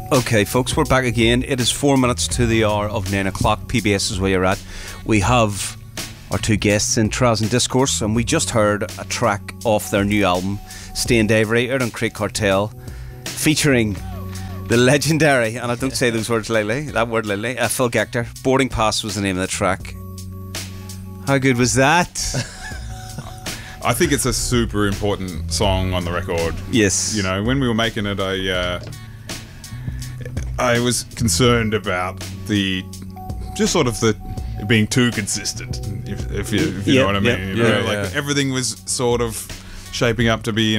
Okay, folks, we're back again. It is 4 minutes to the hour of 9 o'clock. PBS is where you're at. We have our two guests in Trials and Discourse, and we just heard a track off their new album, Stained Ivory, out on Craig Cartel, featuring the legendary, and I don't say those words lightly, Phil Gector. Boarding Pass was the name of the track. How good was that? I think it's a super important song on the record. Yes. You know, when we were making it, I was concerned about the being too consistent, if you know what I mean. Everything was sort of shaping up to be